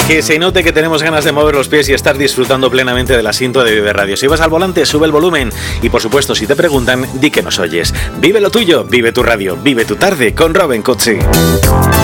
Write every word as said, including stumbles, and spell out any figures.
Que se note que tenemos ganas de mover los pies y estar disfrutando plenamente del asiento de Vive Radio. Si vas al volante, sube el volumen y, por supuesto, si te preguntan, di que nos oyes. Vive lo tuyo, vive tu radio, vive tu tarde con Robin Cutsi.